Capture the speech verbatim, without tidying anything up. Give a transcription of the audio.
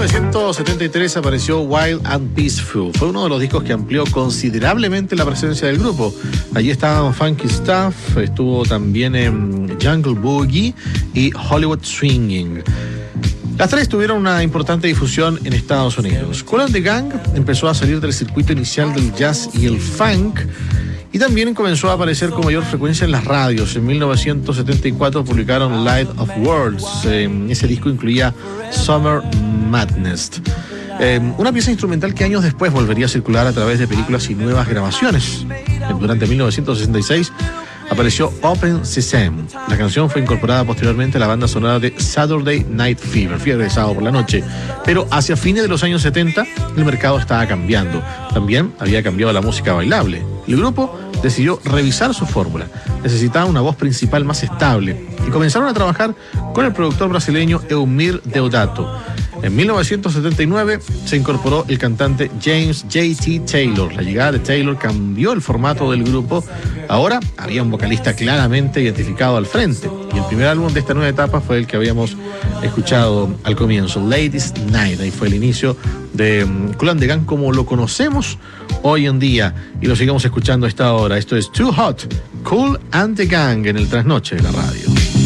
novecientos setenta y tres apareció Wild and Peaceful. Fue uno de los discos que amplió considerablemente la presencia del grupo. Allí estaban Funky Stuff, estuvo también en Jungle Boogie y Hollywood Swinging. Las tres tuvieron una importante difusión en Estados Unidos. Kool and the Gang empezó a salir del circuito inicial del jazz y el funk, y también comenzó a aparecer con mayor frecuencia en las radios. En mil novecientos setenta y cuatro publicaron Light of Words. Eh, ese disco incluía Summer Madness, eh, una pieza instrumental que años después volvería a circular a través de películas y nuevas grabaciones. Durante mil novecientos sesenta y seis apareció Open Sesame. La canción fue incorporada posteriormente a la banda sonora de Saturday Night Fever, fiebre de sábado por la noche. Pero hacia fines de los años setenta, el mercado estaba cambiando. También había cambiado la música bailable. El grupo decidió revisar su fórmula. Necesitaba una voz principal más estable y comenzaron a trabajar con el productor brasileño Eumir Deodato. En mil novecientos setenta y nueve se incorporó el cantante James J T Taylor. La llegada de Taylor cambió el formato del grupo. Ahora había un vocalista claramente identificado al frente. Y el primer álbum de esta nueva etapa fue el que habíamos escuchado al comienzo, Ladies Night. Ahí fue el inicio de Kool and the Gang como lo conocemos hoy en día. Y lo sigamos escuchando a esta hora. Esto es Too Hot, Kool and the Gang en el trasnoche de la radio.